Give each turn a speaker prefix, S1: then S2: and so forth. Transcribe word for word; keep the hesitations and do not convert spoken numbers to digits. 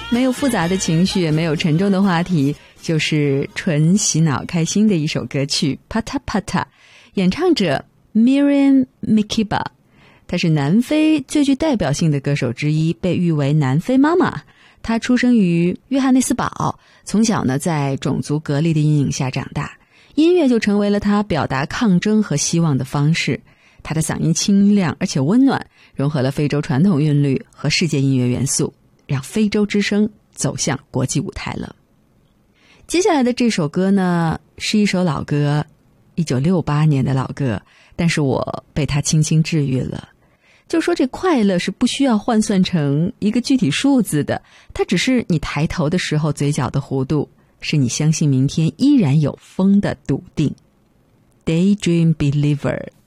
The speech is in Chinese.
S1: 没有复杂的情绪，也没有沉重的话题，就是纯洗脑开心的一首歌曲 Pata Pata， 演唱者 Miriam Makeba， 她是南非最具代表性的歌手之一，被誉为南非妈妈。她出生于约翰内斯堡，从小呢在种族隔离的阴影下长大，音乐就成为了她表达抗争和希望的方式。她的嗓音清亮而且温暖，融合了非洲传统韵律和世界音乐元素，让非洲之声走向国际舞台了。接下来的这首歌呢，是一首老歌，一九六八年的老歌，但是我被它轻轻治愈了。就说这快乐是不需要换算成一个具体数字的，它只是你抬头的时候嘴角的弧度，是你相信明天依然有风的笃定。Daydream Believer。